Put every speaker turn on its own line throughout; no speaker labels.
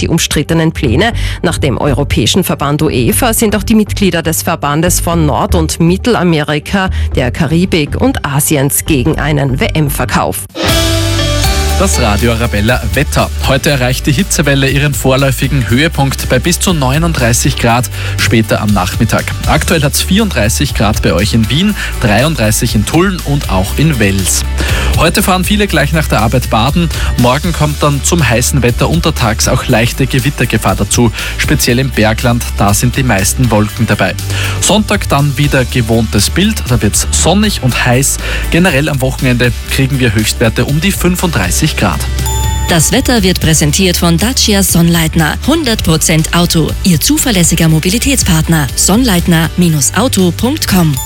die umstrittenen Pläne. Nach dem Europäischen Verband UEFA sind auch die Mitglieder des Verbandes von Nord- und Mittelamerika, der Karibik und Asiens gegen einen WM-Verkauf.
Das Radio Arabella Wetter. Heute erreicht die Hitzewelle ihren vorläufigen Höhepunkt bei bis zu 39 Grad später am Nachmittag. Aktuell hat es 34 Grad bei euch in Wien, 33 in Tulln und auch in Wels. Heute fahren viele gleich nach der Arbeit baden. Morgen kommt dann zum heißen Wetter untertags auch leichte Gewittergefahr dazu. Speziell im Bergland, da sind die meisten Wolken dabei. Sonntag dann wieder gewohntes Bild. Da wird es sonnig und heiß. Generell am Wochenende kriegen wir Höchstwerte um die 35 Grad.
Das Wetter wird präsentiert von Dacia Sonnleitner. 100% Auto. Ihr zuverlässiger Mobilitätspartner. Sonnleitner-auto.com.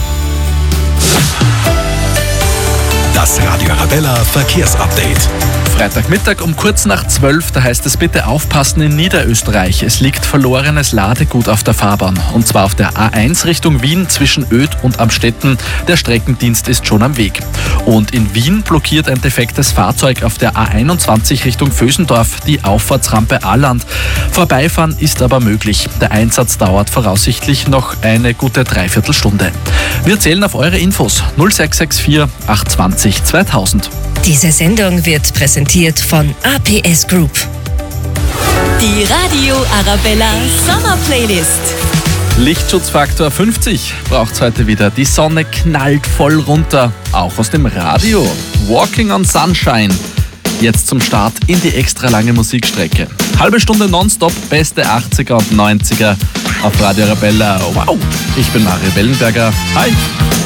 Das Radio Arabella Verkehrsupdate.
Freitagmittag um kurz nach 12, da heißt es bitte aufpassen in Niederösterreich. Es liegt verlorenes Ladegut auf der Fahrbahn. Und zwar auf der A1 Richtung Wien zwischen Oedt und Amstetten. Der Streckendienst ist schon am Weg. Und in Wien blockiert ein defektes Fahrzeug auf der A21 Richtung Vösendorf die Auffahrtsrampe Alland. Vorbeifahren ist aber möglich. Der Einsatz dauert voraussichtlich noch eine gute Dreiviertelstunde. Wir zählen auf eure Infos 0664 820 2000.
Diese Sendung wird präsentiert von APS Group.
Die Radio Arabella Sommer Playlist.
Lichtschutzfaktor 50 braucht's heute wieder. Die Sonne knallt voll runter, auch aus dem Radio. Walking on Sunshine. Jetzt zum Start in die extra lange Musikstrecke. Halbe Stunde nonstop, beste 80er und 90er auf Radio Arabella. Wow, ich bin Mario Wellenberger. Hi.